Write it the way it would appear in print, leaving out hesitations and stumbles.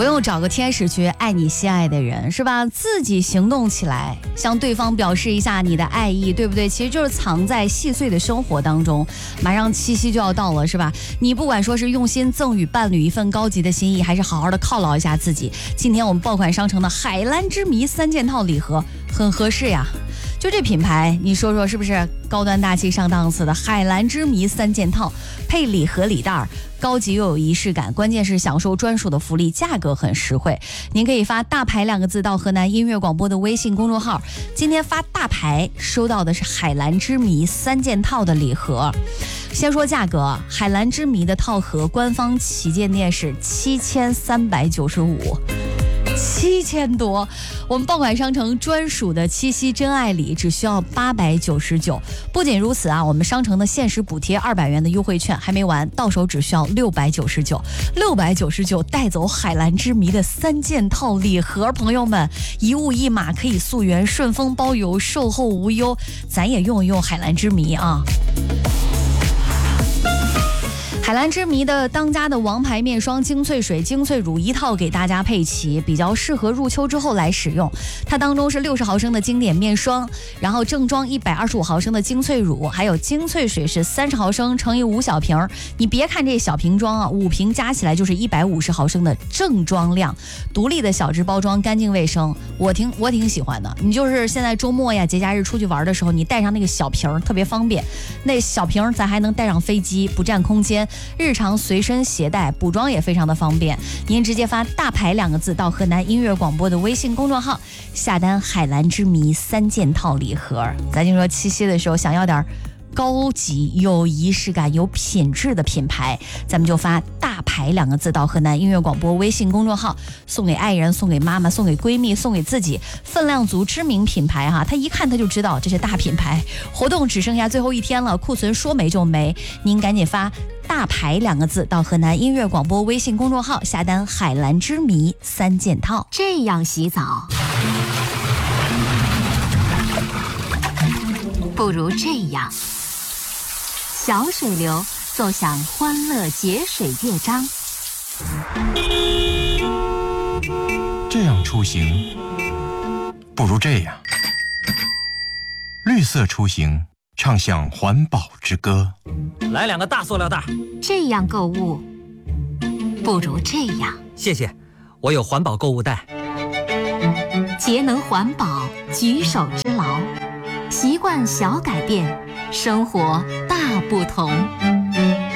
不用找个天使去爱你心爱的人，是吧？自己行动起来，向对方表示一下你的爱意，对不对？其实就是藏在细碎的生活当中。马上七夕就要到了，是吧？你不管说是用心赠予伴侣一份高级的心意，还是好好的犒劳一下自己，今天我们爆款商城的海蓝之谜3件套礼盒很合适呀。就这品牌，你说说是不是高端大气上档次的海蓝之谜3件套，配礼盒礼袋，高级又有仪式感，关键是享受专属的福利，价格很实惠。您可以发大牌2个字到河南音乐广播的微信公众号，今天发大牌收到的是海蓝之谜3件套的礼盒。先说价格，海蓝之谜的套盒官方旗舰店是7395，7000多。我们爆款商城专属的七夕真爱礼只需要899。不仅如此啊，我们商城的限时补贴200元的优惠券还没完，到手只需要699，699带走海蓝之谜的3件套礼盒。朋友们，一物一码可以溯源，顺丰包邮，售后无忧，咱也用一用海蓝之谜啊。海蓝之谜的当家的王牌面霜、精粹水、精粹乳一套给大家配齐，比较适合入秋之后来使用。它当中是60毫升的经典面霜，然后正装125毫升的精粹乳，还有精粹水是30毫升乘以5小瓶。你别看这小瓶装啊，5瓶加起来就是150毫升的正装量，独立的小只包装，干净卫生，我挺喜欢的。你就是现在周末呀、节假日出去玩的时候，你带上那个小瓶特别方便。那小瓶咱还能带上飞机，不占空间。日常随身携带，补妆也非常的方便。您直接发大牌2个字到河南音乐广播的微信公众号，下单海蓝之谜3件套礼盒。咱就说七夕的时候想要点高级有仪式感有品质的品牌，咱们就发大牌2个字到河南音乐广播微信公众号，送给爱人，送给妈妈，送给闺蜜，送给自己，分量足，知名品牌哈，他一看他就知道这是大品牌。活动只剩下最后1天了，库存说没就没，您赶紧发大牌2个字到河南音乐广播微信公众号，下单海蓝之谜3件套。 这样洗澡不如这样，小水流奏响欢乐节水乐章。 这样出行不如这样，绿色出行唱响环保之歌。 来2个大塑料袋。 这样购物不如这样， 谢谢，我有环保购物袋。 节能环保，举手之劳，习惯小改变，生活大不同。